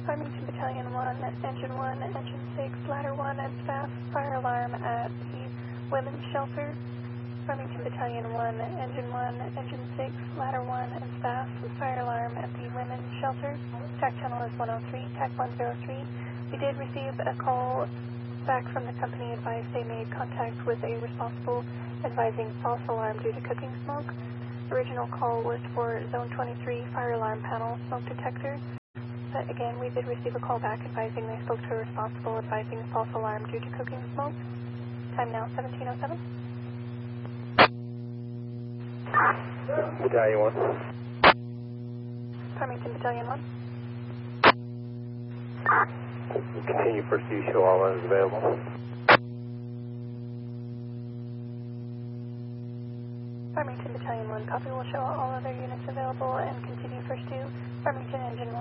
Farmington Battalion 1, Engine 1, Engine 6, Ladder 1, and staff, fire alarm at the women's shelter. Farmington Battalion 1, Engine 1, Engine 6, Ladder 1, and staff, fire alarm at the women's shelter. TAC channel is 103, TAC 103. We did receive a call back from the company advised they made contact with a responsible advising false alarm due to cooking smoke. Original call was for Zone 23 fire alarm panel smoke detector. But again, we did receive a call back advising they spoke to a responsible advising a false alarm due to cooking smoke. Time now 17:07. Battalion 1. Farmington Battalion 1. Continue pursuit, show all runs available. Farmington Battalion 1, copy, will show all other units available and continue pursuit. Farmington Engine